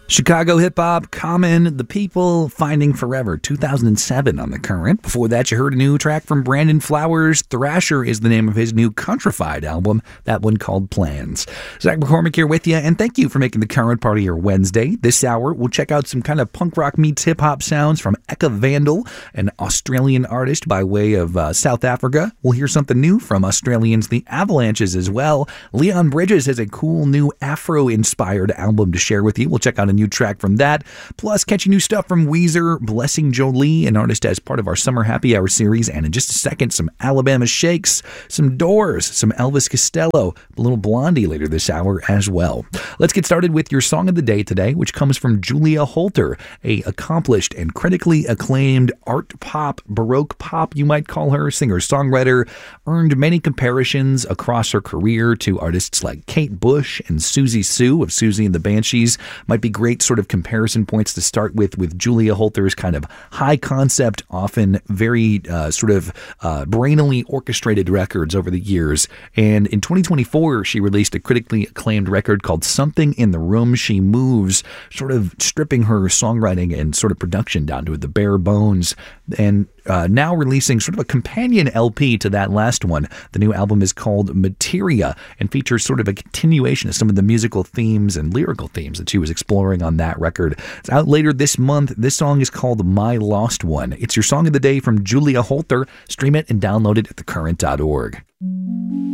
Chicago hip-hop, Common, The People, Finding Forever, 2007 on The Current. Before that, you heard a new track from Brandon Flowers. Thrasher is the name of his new Countrified album, that one called Plans. Zach McCormick here with you, and thank you for making The Current part of your Wednesday. This hour, we'll check out some kind of punk rock meets hip-hop sounds from Eka Vandal, an Australian artist by way of South Africa. We'll hear something new from Australians The Avalanches as well. Leon Bridges has a cool new Afro-inspired album to share with you. We'll check out a new track from that, plus catching new stuff from Weezer, Blessing Jolie, an artist as part of our Summer Happy Hour series, and in just a second, some Alabama Shakes, some Doors, some Elvis Costello, a little Blondie later this hour as well. Let's get started with your song of the day today, which comes from Julia Holter, a accomplished and critically acclaimed art pop, baroque pop, you might call her, singer-songwriter, earned many comparisons across her career to artists like Kate Bush and Susie Sue of Susie and the Banshees. Might be great sort of comparison points to start with Julia Holter's kind of high concept, often very brainily orchestrated records over the years. And in 2024, she released a critically acclaimed record called Something in the Room She Moves, sort of stripping her songwriting and sort of production down to the bare bones. And now releasing sort of a companion LP to that last one. The new album is called Materia and features sort of a continuation of some of the musical themes and lyrical themes that she was exploring on that record. It's out later this month. This song is called My Lost One. It's your song of the day from Julia Holter. Stream it and download it at thecurrent.org.